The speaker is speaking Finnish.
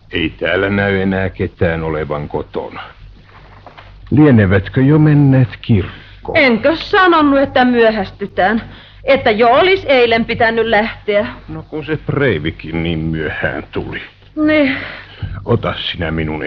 Ei täällä näy enää ketään olevan kotona. Lienevätkö jo menneet kirkkoon? Enkö sanonut, että myöhästytään? Että jo olisi eilen pitänyt lähteä. No kun se Breivikin niin myöhään tuli. Niin. Ota sinä minun